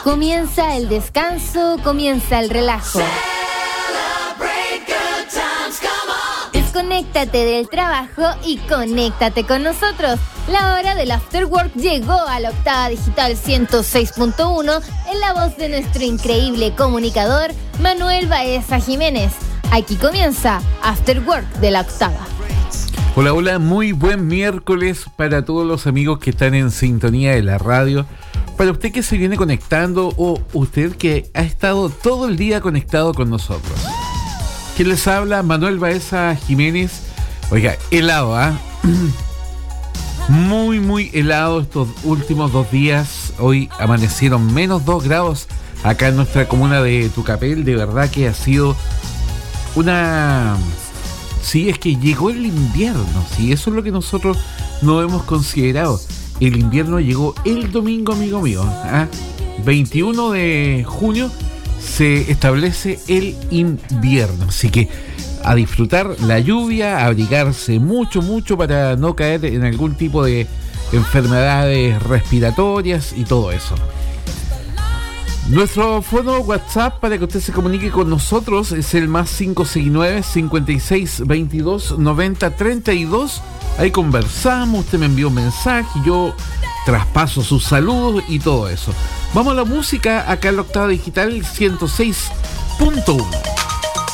Comienza el descanso, comienza el relajo. Desconéctate del trabajo y conéctate con nosotros. La hora del After Work llegó a la Octava Digital 106.1 en la voz de nuestro increíble comunicador Manuel Baeza Jiménez. Aquí comienza After Work de la Octava. Hola, hola, muy buen miércoles para todos los amigos que están en sintonía de la radio. Para usted que se viene conectando o usted que ha estado todo el día conectado con nosotros. ¿Quién les habla? Manuel Baeza Jiménez. Oiga, helado, ¿ah? Muy helado estos últimos 2 días. Hoy amanecieron menos 2 grados acá en nuestra comuna de Tucapel. De verdad que ha sido una... Sí, es que llegó el invierno. Sí, eso es lo que nosotros no hemos considerado. El invierno llegó el domingo, amigo mío. 21 de junio se establece el invierno. Así que a disfrutar la lluvia, a abrigarse mucho para no caer en algún tipo de enfermedades respiratorias y todo eso. Nuestro fono WhatsApp para que usted se comunique con nosotros es el más 569-5622-9032. Ahí conversamos, usted me envió un mensaje, yo traspaso sus saludos y todo eso. Vamos a la música acá en la Octava Digital 106.1.